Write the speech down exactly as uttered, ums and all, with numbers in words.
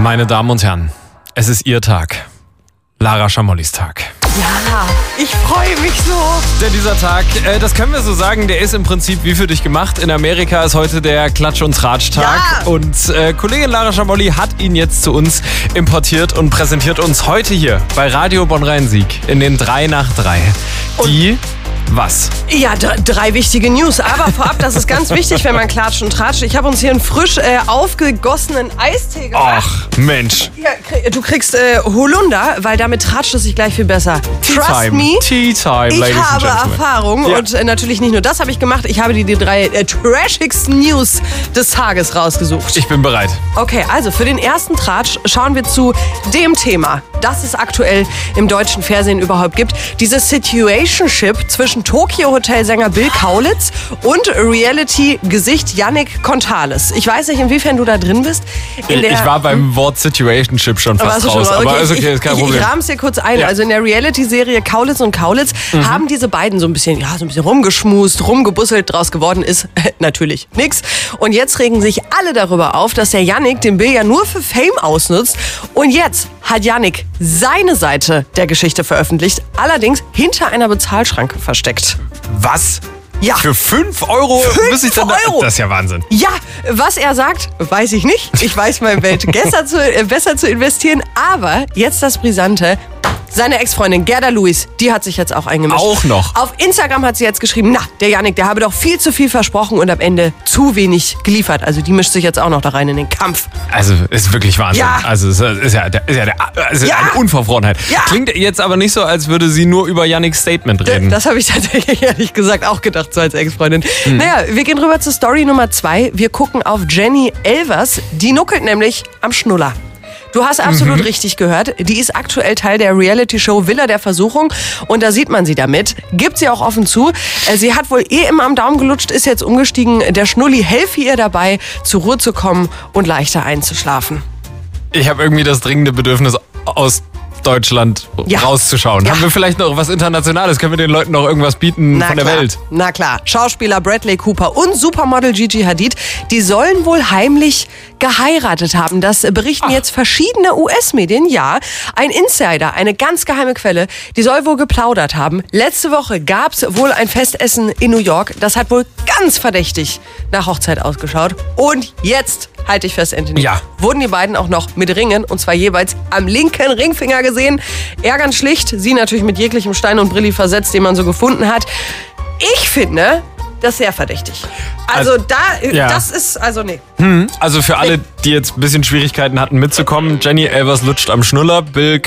Meine Damen und Herren, es ist Ihr Tag. Lara Schamollis Tag. Ja, ich freue mich so. Denn dieser Tag, äh, das können wir so sagen, der ist im Prinzip wie für dich gemacht. In Amerika ist heute der Klatsch- und Tratsch-Tag. Ja. Und äh, Kollegin Lara Schamolli hat ihn jetzt zu uns importiert und präsentiert uns heute hier bei Radio Bonn-Rhein-Sieg in den drei nach drei. Die... Was? Ja, d- drei wichtige News. Aber vorab, das ist ganz wichtig, wenn man klatscht und tratscht. Ich habe uns hier einen frisch äh, aufgegossenen Eistee gemacht. Ach, Mensch. Ja, krie- du kriegst äh, Holunder, weil damit tratscht es sich gleich viel besser. Tea Trust time. me. Tea time, Ich ladies and habe gentlemen. Erfahrung Ja. und äh, natürlich nicht nur das habe ich gemacht. Ich habe dir die drei äh, trashigsten News des Tages rausgesucht. Ich bin bereit. Okay, also für den ersten Tratsch schauen wir zu dem Thema, das es aktuell im deutschen Fernsehen überhaupt gibt. Dieses Situationship zwischen Tokyo-Hotel-Sänger Bill Kaulitz und Reality-Gesicht Yannick Contales. Ich weiß nicht, inwiefern du da drin bist. In der, ich war beim Wort Situationship schon fast Warst du raus, schon raus? aber ist okay, ist kein ich, Problem. Ich, ich rahm's dir kurz ein. Ja. Also in der Reality-Serie Kaulitz und Kaulitz Mhm. haben diese beiden so ein bisschen, ja, so ein bisschen rumgeschmust, rumgebusselt, draus geworden ist natürlich nix. Und jetzt regen sich alle darüber auf, dass der Yannick den Bill ja nur für Fame ausnutzt. Und jetzt hat Yannick seine Seite der Geschichte veröffentlicht, allerdings hinter einer Bezahlschranke versteckt. Was? Ja. Für fünf Euro Fünf muss ich dann da, Euro? Das ist ja Wahnsinn. Ja, was er sagt, weiß ich nicht. Ich weiß meine Welt besser zu, äh, besser zu investieren. Aber jetzt das Brisante. Seine Ex-Freundin Gerda Lewis, die hat sich jetzt auch eingemischt. Auch noch? Auf Instagram hat sie jetzt geschrieben, na, der Yannick, der habe doch viel zu viel versprochen und am Ende zu wenig geliefert. Also die mischt sich jetzt auch noch da rein in den Kampf. Also ist wirklich Wahnsinn. Ja. Also es ist ja, ist ja, der, ist Ja. eine Unverfrorenheit. Ja. Klingt jetzt aber nicht so, als würde sie nur über Yannicks Statement reden. Das habe ich tatsächlich ehrlich gesagt auch gedacht, so als Ex-Freundin. Hm. Naja, wir gehen rüber zur Story Nummer zwei. Wir gucken auf Jenny Elvers. Die nuckelt nämlich am Schnuller. Du hast absolut Mhm. richtig gehört. Die ist aktuell Teil der Reality-Show Villa der Versuchung. Und da sieht man sie damit. Gibt sie auch offen zu. Äh, Sie hat wohl eh immer am Daumen gelutscht, ist jetzt umgestiegen. Der Schnulli helfe ihr dabei, zur Ruhe zu kommen und leichter einzuschlafen. Ich habe irgendwie das dringende Bedürfnis, aus Deutschland Ja. rauszuschauen. Ja. Haben wir vielleicht noch was Internationales? Können wir den Leuten noch irgendwas bieten Na von der klar. Welt? Na klar. Schauspieler Bradley Cooper und Supermodel Gigi Hadid, die sollen wohl heimlich geheiratet haben. Das berichten Ach. jetzt verschiedene U S-Medien. Ja, ein Insider, eine ganz geheime Quelle, die soll wohl geplaudert haben. Letzte Woche gab's wohl ein Festessen in New York. Das hat wohl ganz verdächtig nach Hochzeit ausgeschaut. Und jetzt, halte ich fest, Anthony, Ja. wurden die beiden auch noch mit Ringen, und zwar jeweils am linken Ringfinger gesehen. Er ganz schlicht, sie natürlich mit jeglichem Stein und Brilli versetzt, den man so gefunden hat. Ich finde das sehr verdächtig. Also, Also, da, ja. das ist, also nee. Also für alle, die jetzt ein bisschen Schwierigkeiten hatten mitzukommen, Jenny Elvers lutscht am Schnuller, Bill